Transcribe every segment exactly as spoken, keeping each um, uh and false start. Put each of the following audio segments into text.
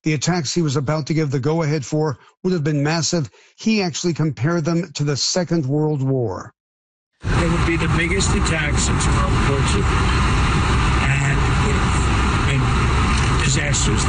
the attacks he was about to give the go-ahead for would have been massive. He actually compared them to the Second World War. They would be the biggest attack since World War Two, and would have been disastrous.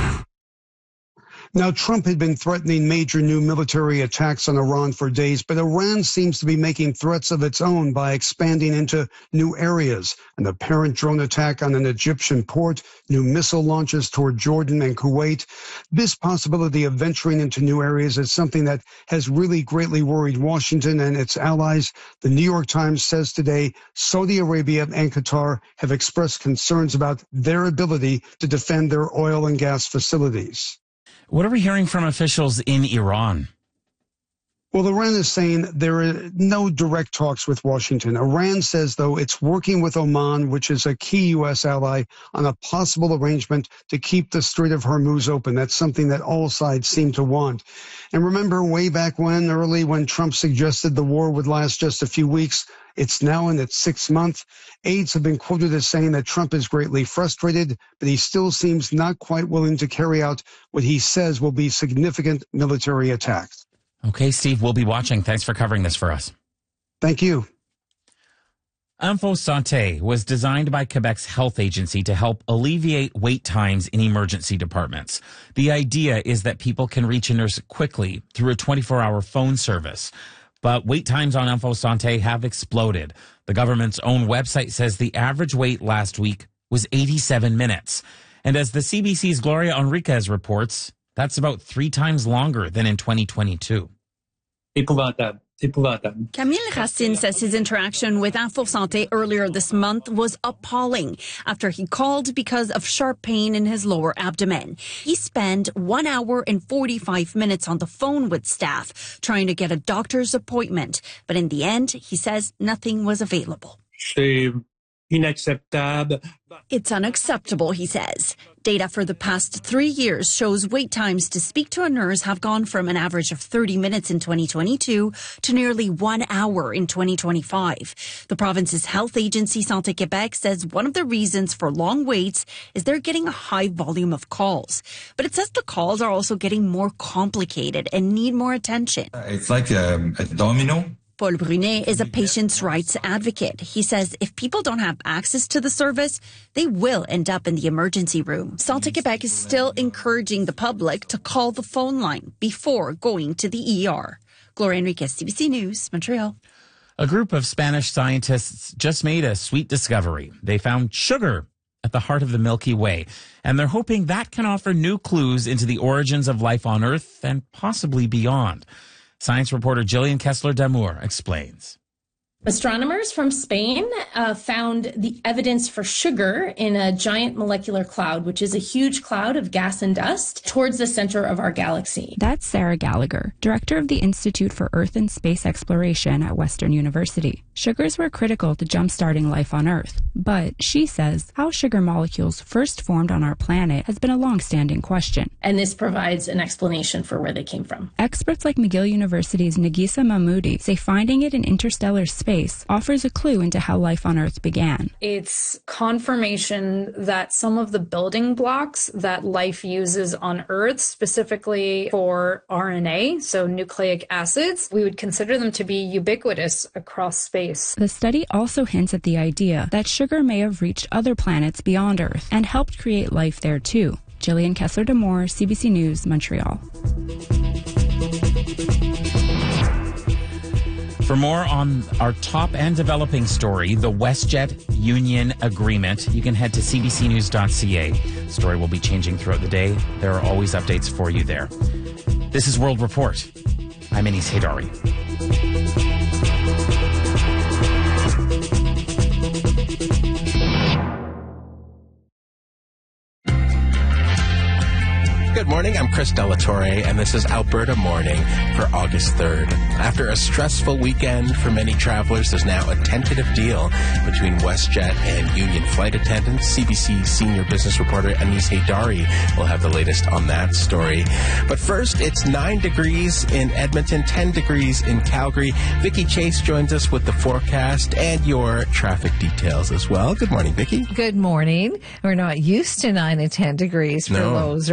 Now, Trump had been threatening major new military attacks on Iran for days, but Iran seems to be making threats of its own by expanding into new areas. An apparent drone attack on an Egyptian port, new missile launches toward Jordan and Kuwait. This possibility of venturing into new areas is something that has really greatly worried Washington and its allies. The New York Times says today Saudi Arabia and Qatar have expressed concerns about their ability to defend their oil and gas facilities. What are we hearing from officials in Iran? Well, Iran is saying there are no direct talks with Washington. Iran says, though, it's working with Oman, which is a key U S ally, on a possible arrangement to keep the Strait of Hormuz open. That's something that all sides seem to want. And remember way back when, early when Trump suggested the war would last just a few weeks, it's now in its sixth month. Aides have been quoted as saying that Trump is greatly frustrated, but he still seems not quite willing to carry out what he says will be significant military attacks. Okay, Steve, we'll be watching. Thanks for covering this for us. Thank you. Info Santé was designed by Quebec's health agency to help alleviate wait times in emergency departments. The idea is that people can reach a nurse quickly through a twenty-four hour phone service. But wait times on Info Santé have exploded. The government's own website says the average wait last week was eighty-seven minutes. And as the C B C's Gloria Enriquez reports, that's about three times longer than in twenty twenty-two. Camille Racine says his interaction with Info Santé earlier this month was appalling after he called because of sharp pain in his lower abdomen. He spent one hour and forty-five minutes on the phone with staff trying to get a doctor's appointment. But in the end, he says nothing was available. It's unacceptable, he says. Data for the past three years shows wait times to speak to a nurse have gone from an average of thirty minutes in twenty twenty-two to nearly one hour in twenty twenty-five. The province's health agency, Santé Québec, says one of the reasons for long waits is they're getting a high volume of calls. But it says the calls are also getting more complicated and need more attention. It's like a, a domino. Paul Brunet is a patient's rights advocate. He says if people don't have access to the service, they will end up in the emergency room. Santé Québec is still encouraging the public to call the phone line before going to the E R. Gloria Enriquez, C B C News, Montreal. A group of Spanish scientists just made a sweet discovery. They found sugar at the heart of the Milky Way, and they're hoping that can offer new clues into the origins of life on Earth and possibly beyond. Science reporter Jillian Kessler-Damour explains. Astronomers from Spain uh, found the evidence for sugar in a giant molecular cloud, which is a huge cloud of gas and dust towards the center of our galaxy. That's Sarah Gallagher, director of the Institute for Earth and Space Exploration at Western University. Sugars were critical to jump-starting life on Earth, but she says how sugar molecules first formed on our planet has been a long-standing question. And this provides an explanation for where they came from. Experts like McGill University's Nagisa Mahmoudi say finding it in interstellar space offers a clue into how life on Earth began. It's confirmation that some of the building blocks that life uses on Earth, specifically for R N A, so nucleic acids, we would consider them to be ubiquitous across space. The study also hints at the idea that sugar may have reached other planets beyond Earth and helped create life there too. Jillian Kessler-Damour, C B C News, Montreal. For more on our top and developing story, the WestJet Union Agreement, you can head to c b c news dot c a. The story will be changing throughout the day. There are always updates for you there. This is World Report. I'm Anis Haydari. Good morning, I'm Chris Delatorre, and this is Alberta Morning for August third. After a stressful weekend for many travelers, there's now a tentative deal between WestJet and union flight attendants. C B C senior business reporter Anis Haydari will have the latest on that story. But first, it's nine degrees in Edmonton, ten degrees in Calgary. Vicki Chase joins us with the forecast and your traffic details as well. Good morning, Vicki. Good morning. We're not used to nine and ten degrees for no. lows, right?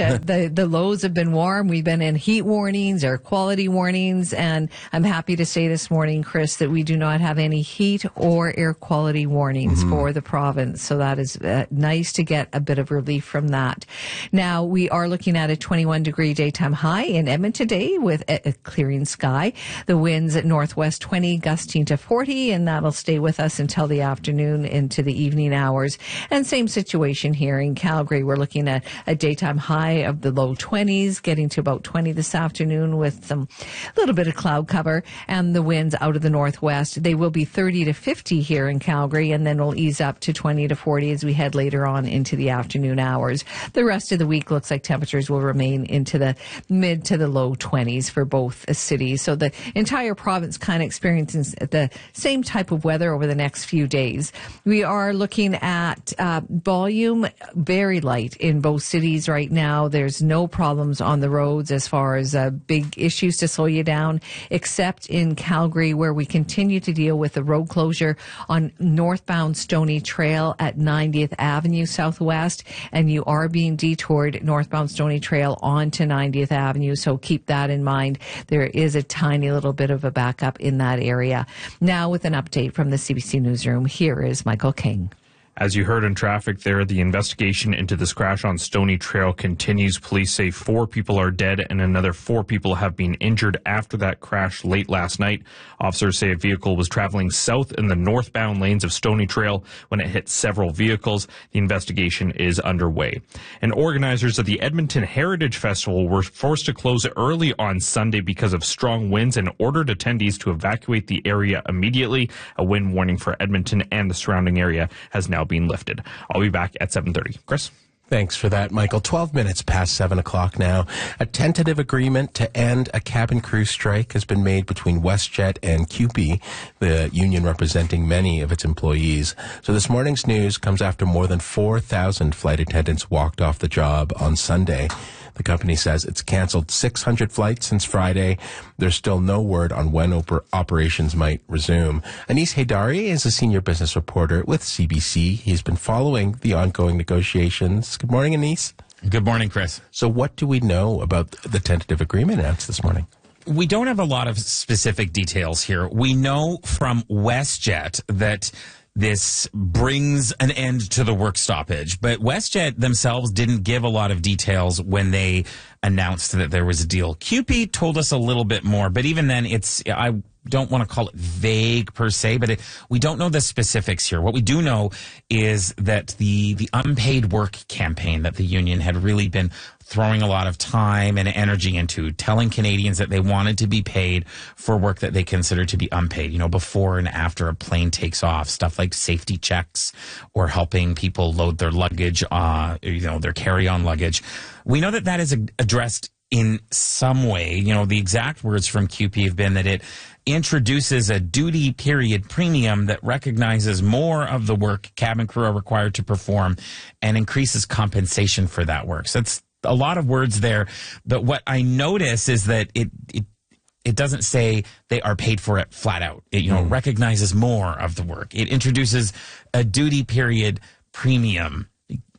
Uh, the, the lows have been warm. We've been in heat warnings, air quality warnings, and I'm happy to say this morning, Chris, that we do not have any heat or air quality warnings mm-hmm. for the province. So that is uh, nice to get a bit of relief from that. Now, we are looking at a twenty-one degree daytime high in Edmonton today with a, a clearing sky. The winds at northwest twenty, gusting to forty, and that'll stay with us until the afternoon into the evening hours. And same situation here in Calgary. We're looking at a daytime high of the low twenties, getting to about twenty this afternoon with some little bit of cloud cover, and the winds out of the northwest. They will be thirty to fifty here in Calgary, and then we'll ease up to twenty to forty as we head later on into the afternoon hours. The rest of the week looks like temperatures will remain into the mid to the low twenties for both cities. So the entire province kind of experiencing the same type of weather over the next few days. We are looking at uh, volume very light in both cities right now. There's no problems on the roads as far as uh, big issues to slow you down, except in Calgary, where we continue to deal with the road closure on northbound Stoney Trail at ninetieth Avenue Southwest, and you are being detoured northbound Stoney Trail onto ninetieth Avenue, so keep that in mind. There is a tiny little bit of a backup in that area. Now, with an update from the C B C Newsroom, here is Michael King. As you heard in traffic there, the investigation into this crash on Stoney Trail continues. Police say four people are dead and another four people have been injured after that crash late last night. Officers say a vehicle was traveling south in the northbound lanes of Stoney Trail when it hit several vehicles. The investigation is underway. And organizers of the Edmonton Heritage Festival were forced to close early on Sunday because of strong winds and ordered attendees to evacuate the area immediately. A wind warning for Edmonton and the surrounding area has now being lifted. I'll be back at seven thirty. Chris? Thanks for that, Michael. twelve minutes past seven o'clock now. A tentative agreement to end a cabin crew strike has been made between WestJet and C U P E, the union representing many of its employees. So this morning's news comes after more than four thousand flight attendants walked off the job on Sunday. The company says it's canceled six hundred flights since Friday. There's still no word on when oper- operations might resume. Anis Haidari is a senior business reporter with C B C. He's been following the ongoing negotiations. Good morning, Anis. Good morning, Chris. So what do we know about the tentative agreement announced this morning? We don't have a lot of specific details here. We know from WestJet that this brings an end to the work stoppage, but WestJet themselves didn't give a lot of details when they announced that there was a deal. C U P E told us a little bit more, but even then, it's I don't want to call it vague per se, but it, we don't know the specifics here. What we do know is that the the unpaid work campaign that the union had really been throwing a lot of time and energy into, telling Canadians that they wanted to be paid for work that they consider to be unpaid, you know, before and after a plane takes off, stuff like safety checks or helping people load their luggage, uh, you know, their carry-on luggage. We know that that is addressed in some way. You know, the exact words from C U P E have been that it introduces a duty period premium that recognizes more of the work cabin crew are required to perform and increases compensation for that work. So it's a lot of words there, but what I notice is that it it, it doesn't say they are paid for it flat out. It, you know, mm. recognizes more of the work. It introduces a duty period premium.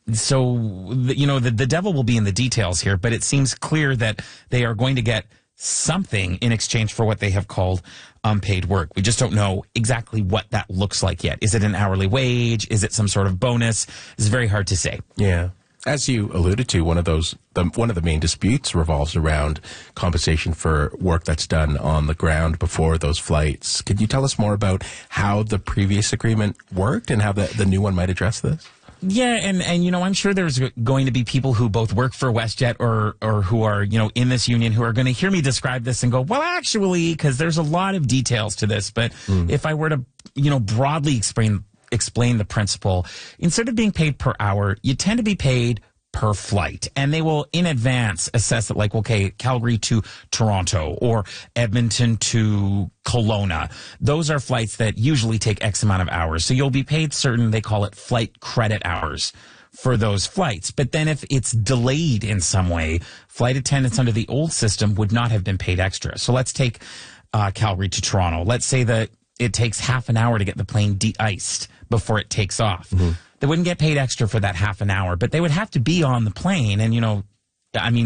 So, you know, the, the devil will be in the details here, but it seems clear that they are going to get something in exchange for what they have called unpaid work. We just don't know exactly what that looks like yet. Is it an hourly wage? Is it some sort of bonus? It's very hard to say. Yeah. As you alluded to, one of those, the, one of the main disputes revolves around compensation for work that's done on the ground before those flights. Could you tell us more about how the previous agreement worked and how the, the new one might address this? Yeah, and, and you know, I'm sure there's going to be people who both work for WestJet or or who are, you know, in this union who are going to hear me describe this and go, well, actually, because there's a lot of details to this. But mm. if I were to, you know, broadly explain explain the principle, instead of being paid per hour, you tend to be paid per flight, and they will in advance assess it like, okay, Calgary to Toronto or Edmonton to Kelowna. Those are flights that usually take X amount of hours. So you'll be paid certain, they call it flight credit hours for those flights. But then if it's delayed in some way, flight attendants under the old system would not have been paid extra. So let's take uh, Calgary to Toronto. Let's say that it takes half an hour to get the plane de-iced before it takes off. Mm-hmm. They wouldn't get paid extra for that half an hour, but they would have to be on the plane. And, you know, I mean,